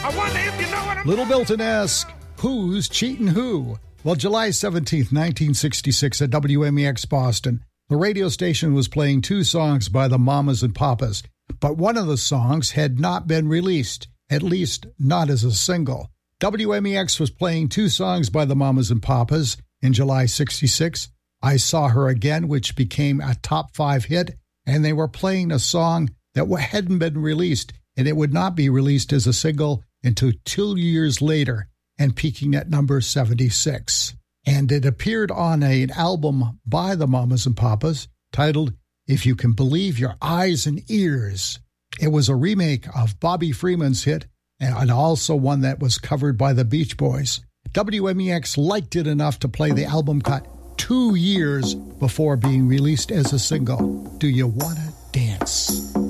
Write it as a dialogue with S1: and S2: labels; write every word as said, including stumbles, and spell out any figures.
S1: I wonder if you know what I'm...
S2: Little Milton-esque, Who's Cheatin' Who? Well, July seventeenth, nineteen sixty-six, at W M E X Boston, the radio station was playing two songs by the Mamas and Papas, but one of the songs had not been released, at least not as a single. W M E X was playing two songs by the Mamas and Papas in July sixty-six, I Saw Her Again, which became a top five hit, and they were playing a song that hadn't been released, and it would not be released as a single until two years later, and peaking at number seventy-six. And it appeared on a, an album by the Mamas and Papas titled If You Can Believe Your Eyes and Ears. It was a remake of Bobby Freeman's hit, and also one that was covered by the Beach Boys. W M E X liked it enough to play the album cut two years before being released as a single. Do You Wanna Dance?